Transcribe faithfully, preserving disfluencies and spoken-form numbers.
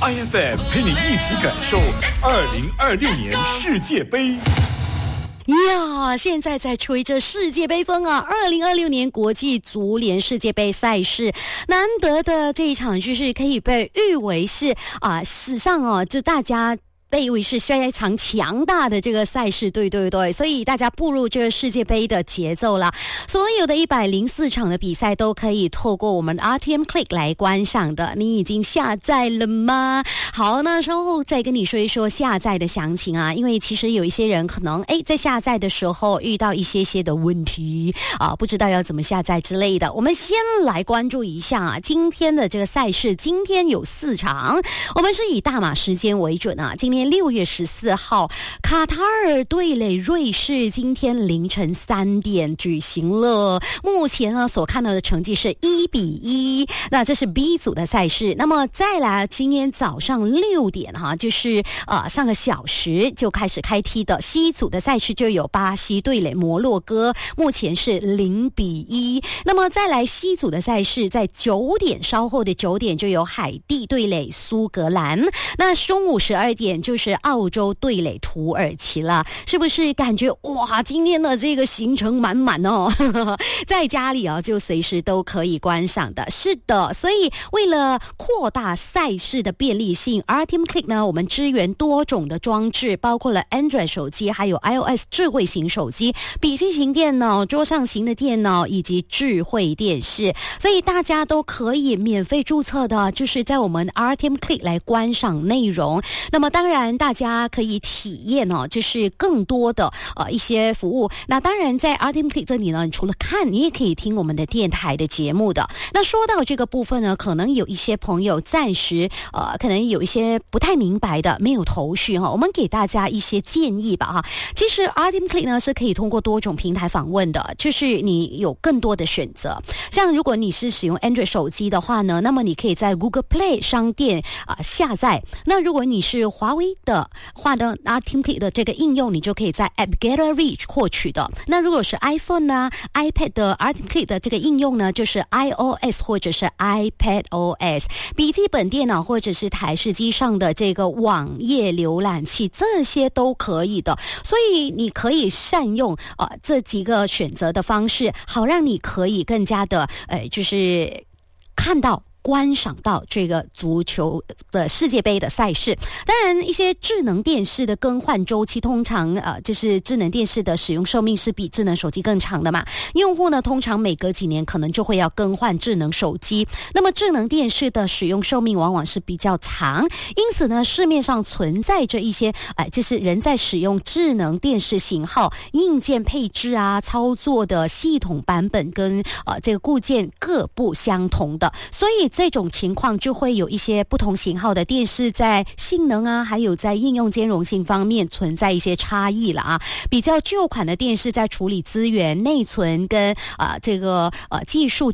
I F M 陪你一起感受二零二六年世界杯。 呀，现在在吹着世界杯风啊！二零二六年国际足联世界杯赛事，难得的这一场就是可以被誉为是啊、呃、史上哦，就大家被誉为是非常强大的这个赛事，对对对，所以大家步入这个世界杯的节奏啦。所有的一百零四场的比赛都可以透过我们 R T M Click 来观赏的。你已经下载了吗？好，那稍后再跟你说一说下载的详情啊，因为其实有一些人可能诶在下载的时候遇到一些些的问题啊，不知道要怎么下载之类的。我们先来关注一下啊，今天的这个赛事，今天有四场，我们是以大马时间为准啊。今天六月十四号，卡塔尔对垒瑞士，今天凌晨三点举行了。目前呢所看到的成绩是一比一，那这是 B 组的赛事。那么再来，今天早上六点哈，就是呃上个小时就开始开踢的 C 组的赛事，就有巴西对垒摩洛哥，目前是零比一。那么再来 C 组的赛事，在九点稍后的九点就有海地对垒苏格兰，那中午十二点就是澳洲对垒土耳其了。是不是感觉哇，今天的这个行程满满哦？在家里啊，就随时都可以观赏的。是的，所以为了扩大赛事的便利性 ，R T M Click 呢，我们支援多种的装置，包括了 Android 手机，还有 iOS 智慧型手机、笔记型电脑、桌上型的电脑以及智慧电视，所以大家都可以免费注册的，就是在我们 R T M Click 来观赏内容。那么当然，大家可以体验哦，就是更多的呃一些服务。那当然，在 R T M Click 这里呢，除了看，你也可以听我们的电台的节目的。那说到这个部分呢，可能有一些朋友暂时呃，可能有一些不太明白的，没有头绪哈。我们给大家一些建议吧哈。其实 R T M Click 呢是可以通过多种平台访问的，就是你有更多的选择。像如果你是使用 Android 手机的话呢，那么你可以在 Google Play 商店啊、呃、下载。那如果你是华为的话呢 ，R T M Click 的这个应用，你就可以在 App Gallery 获取的。那如果是 iPhone 呢、iPad 的 R T M Click 的这个应用呢，就是 iOS 或者是 iPadOS。笔记本电脑或者是台式机上的这个网页浏览器，这些都可以的。所以你可以善用呃这几个选择的方式，好让你可以更加的呃就是看到。观赏到这个足球的世界杯的赛事。当然一些智能电视的更换周期通常呃，就是智能电视的使用寿命是比智能手机更长的嘛，用户呢通常每隔几年可能就会要更换智能手机，那么智能电视的使用寿命往往是比较长，因此呢市面上存在着一些呃，就是人在使用智能电视型号硬件配置啊，操作的系统版本跟呃这个固件各不相同的，所以这种情况就会有一些不同型号的电视在性能啊，还有在应用兼容性方面存在一些差异了啊。比较旧款的电视在处理资源、内存跟啊、呃、这个呃技术